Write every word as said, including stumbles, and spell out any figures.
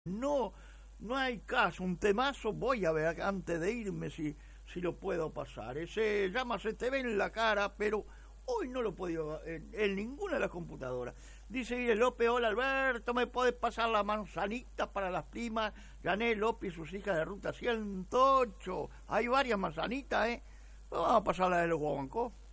No, no hay caso, un temazo, voy a ver antes de irme si, si lo puedo pasar. Se llama Se te ve en la cara, pero hoy no lo he podido en, en ninguna de las computadoras. Dice Ire López, hola Alberto, ¿me podés pasar la manzanita para las primas? Gané López y sus hijas de ruta ciento ocho. Hay varias manzanitas, ¿eh? Vamos a pasar la de los guaguancó.